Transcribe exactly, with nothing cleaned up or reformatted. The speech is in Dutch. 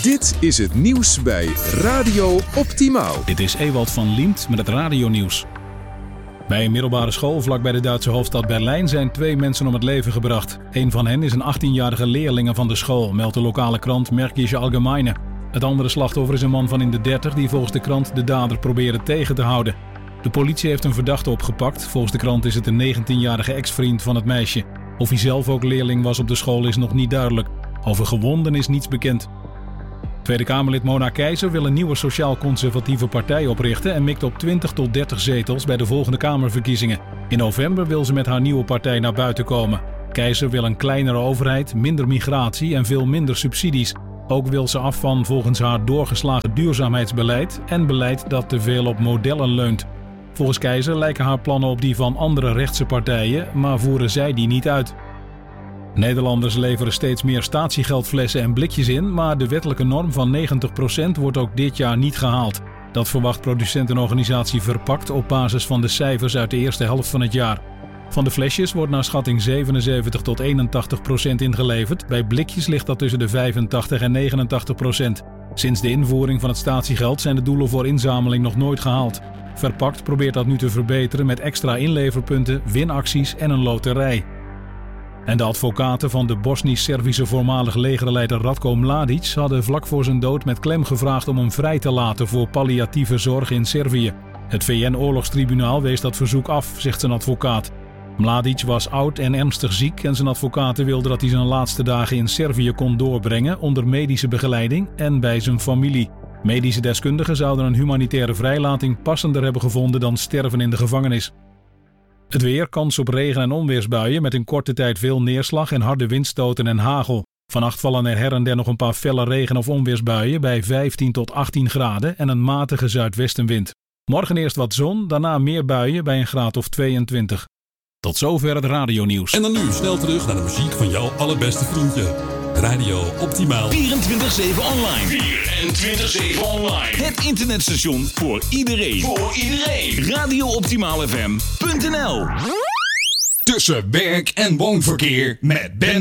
Dit is het nieuws bij Radio Optimaal. Dit is Ewald van Liemt met het radionieuws. Bij een middelbare school vlakbij de Duitse hoofdstad Berlijn zijn twee mensen om het leven gebracht. Een van hen is een achttienjarige leerling van de school, meldt de lokale krant Märkische Allgemeine. Het andere slachtoffer is een man van in de dertig die volgens de krant de dader probeerde tegen te houden. De politie heeft een verdachte opgepakt. Volgens de krant is het een negentienjarige ex-vriend van het meisje. Of hij zelf ook leerling was op de school is nog niet duidelijk. Over gewonden is niets bekend. Tweede Kamerlid Mona Keizer wil een nieuwe sociaal-conservatieve partij oprichten en mikt op twintig tot dertig zetels bij de volgende Kamerverkiezingen. In november wil ze met haar nieuwe partij naar buiten komen. Keizer wil een kleinere overheid, minder migratie en veel minder subsidies. Ook wil ze af van volgens haar doorgeslagen duurzaamheidsbeleid en beleid dat te veel op modellen leunt. Volgens Keizer lijken haar plannen op die van andere rechtse partijen, maar voeren zij die niet uit. Nederlanders leveren steeds meer statiegeldflessen en blikjes in, maar de wettelijke norm van negentig procent wordt ook dit jaar niet gehaald. Dat verwacht producentenorganisatie Verpakt op basis van de cijfers uit de eerste helft van het jaar. Van de flesjes wordt naar schatting zevenenzeventig tot eenentachtig procent ingeleverd. Bij blikjes ligt dat tussen de vijfentachtig en negenentachtig procent. Sinds de invoering van het statiegeld zijn de doelen voor inzameling nog nooit gehaald. Verpakt probeert dat nu te verbeteren met extra inleverpunten, winacties en een loterij. En de advocaten van de Bosnisch-Servische voormalig legerleider Ratko Mladic hadden vlak voor zijn dood met klem gevraagd om hem vrij te laten voor palliatieve zorg in Servië. Het V N-oorlogstribunaal wees dat verzoek af, zegt zijn advocaat. Mladic was oud en ernstig ziek en zijn advocaten wilden dat hij zijn laatste dagen in Servië kon doorbrengen onder medische begeleiding en bij zijn familie. Medische deskundigen zouden een humanitaire vrijlating passender hebben gevonden dan sterven in de gevangenis. Het weer, kans op regen- en onweersbuien met in korte tijd veel neerslag en harde windstoten en hagel. Vannacht vallen er her en der nog een paar felle regen- of onweersbuien bij vijftien tot achttien graden en een matige zuidwestenwind. Morgen eerst wat zon, daarna meer buien bij een graad of tweeëntwintig. Tot zover het radionieuws. En dan nu snel terug naar de muziek van jouw allerbeste vriendje. Radio Optimaal. vierentwintig zeven online. vierentwintig zeven online. Het internetstation voor iedereen. Voor iedereen. radio optimaal f m punt n l. Tussen werk en woonverkeer met Ben